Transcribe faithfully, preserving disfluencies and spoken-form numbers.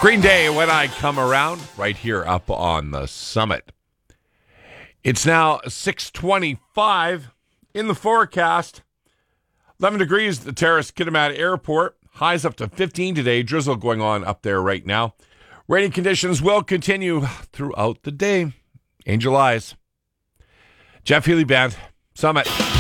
Green Day, When I Come Around, right here up on the summit. It's now six twenty-five in the forecast. eleven degrees at the Terrace Kitimat Airport. Highs up to fifteen today. Drizzle going on up there right now. Rainy conditions will continue throughout the day. Angel Eyes. Jeff Healy Band, Summit.